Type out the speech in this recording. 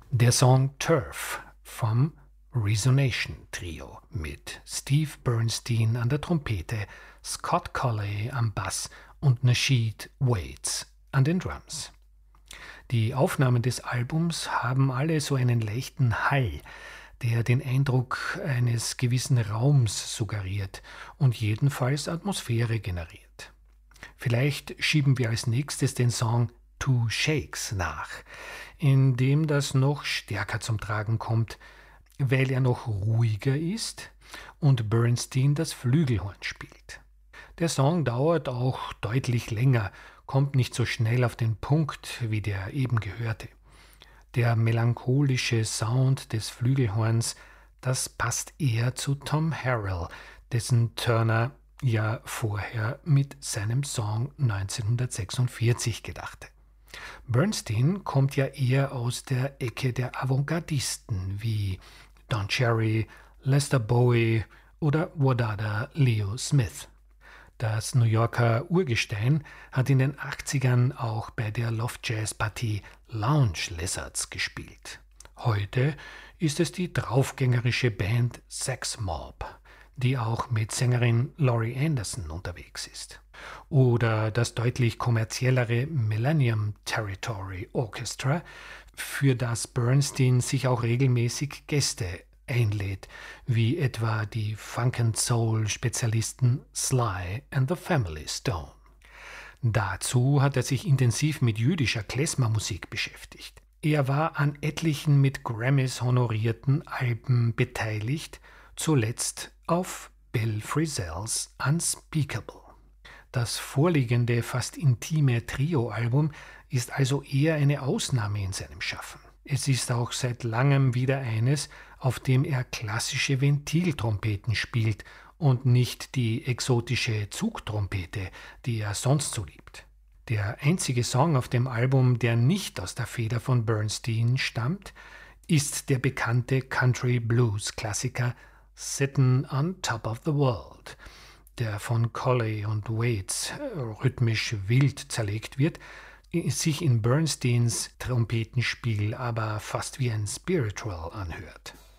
Der Song Turf vom Resonation Trio mit Steve Bernstein an der Trompete, Scott Colley am Bass und Nasheed Waits an den Drums. Die Aufnahmen des Albums haben alle so einen leichten Hall, der den Eindruck eines gewissen Raums suggeriert und jedenfalls Atmosphäre generiert. Vielleicht schieben wir als nächstes den Song Two Shakes nach, in dem das noch stärker zum Tragen kommt, weil er noch ruhiger ist und Bernstein das Flügelhorn spielt. Der Song dauert auch deutlich länger, kommt nicht so schnell auf den Punkt wie der eben gehörte. Der melancholische Sound des Flügelhorns, das passt eher zu Tom Harrell, dessen Turner ja vorher mit seinem Song 1946 gedachte. Bernstein kommt ja eher aus der Ecke der Avantgardisten wie Don Cherry, Lester Bowie oder Wadada Leo Smith. Das New Yorker Urgestein hat in den 80ern auch bei der Loft-Jazz-Partie Lounge Lizards gespielt. Heute ist es die draufgängerische Band Sex Mob, die auch mit Sängerin Laurie Anderson unterwegs ist. Oder das deutlich kommerziellere Millennium Territory Orchestra, für das Bernstein sich auch regelmäßig Gäste einlädt, wie etwa die Funk-and-Soul-Spezialisten Sly and the Family Stone. Dazu hat er sich intensiv mit jüdischer Klezmer-Musik beschäftigt. Er war an etlichen mit Grammys honorierten Alben beteiligt, zuletzt auf Bill Frisell's Unspeakable. Das vorliegende, fast intime Trio-Album ist also eher eine Ausnahme in seinem Schaffen. Es ist auch seit langem wieder eines, auf dem er klassische Ventiltrompeten spielt und nicht die exotische Zugtrompete, die er sonst so liebt. Der einzige Song auf dem Album, der nicht aus der Feder von Bernstein stammt, ist der bekannte Country-Blues-Klassiker Sittin' on Top of the World, der von Colley und Waits rhythmisch wild zerlegt wird, sich in Bernsteins Trompetenspiel aber fast wie ein Spiritual anhört.